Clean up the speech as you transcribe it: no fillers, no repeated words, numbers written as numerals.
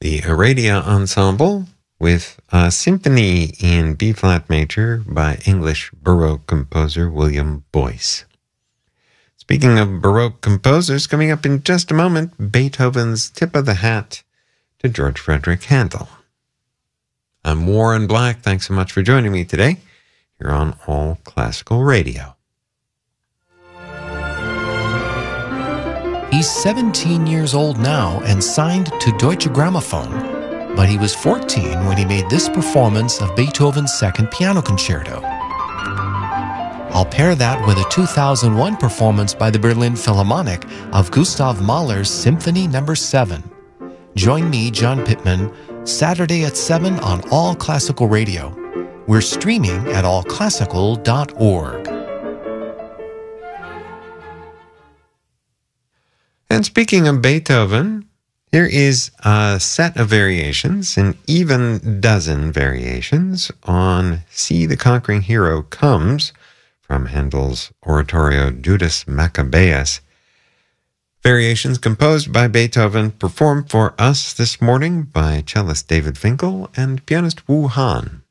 the Aradia Ensemble with a symphony in B-flat major by English Baroque composer William Boyce. Speaking of Baroque composers, coming up in just a moment, Beethoven's Tip of the Hat to George Frederick Handel. I'm Warren Black. Thanks so much for joining me today here on All Classical Radio. He's 17 years old now and signed to Deutsche Grammophon, but he was 14 when he made this performance of Beethoven's Second Piano Concerto. I'll pair that with a 2001 performance by the Berlin Philharmonic of Gustav Mahler's Symphony No. 7. Join me, John Pittman, Saturday at 7 on All Classical Radio. We're streaming at allclassical.org. And speaking of Beethoven, here is a set of variations, an even dozen variations, on See the Conquering Hero Comes from Handel's oratorio Judas Maccabeus. Variations composed by Beethoven, performed for us this morning by cellist David Finkel and pianist Wu Han.